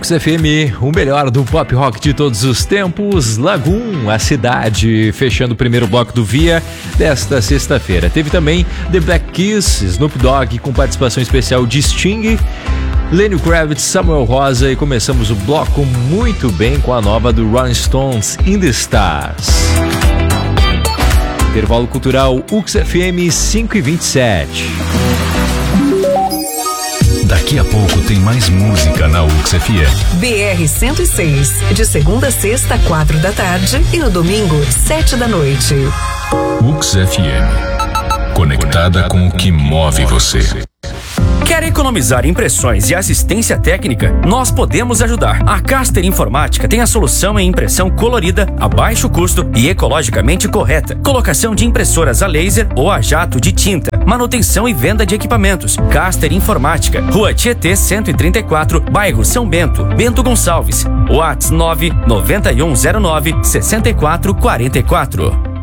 UX FM, o melhor do pop rock de todos os tempos. Lagoon, a cidade, fechando o primeiro bloco do Via desta sexta-feira. Teve também The Black Keys, Snoop Dogg com participação especial de Sting, Lenny Kravitz, Samuel Rosa, e começamos o bloco muito bem com a nova do Rolling Stones, In The Stars. Intervalo cultural UX FM 5h27. Daqui a pouco tem mais música na UX FM. BR 106, de segunda a sexta, 4 da tarde e no domingo, 7 da noite. UX FM, conectada com o que move você. Quer economizar impressões e assistência técnica? Nós podemos ajudar. A Caster Informática tem a solução em impressão colorida, a baixo custo e ecologicamente correta. Colocação de impressoras a laser ou a jato de tinta. Manutenção e venda de equipamentos. Caster Informática. Rua Tietê 134, bairro São Bento, Bento Gonçalves. WhatsApp 99109 6444.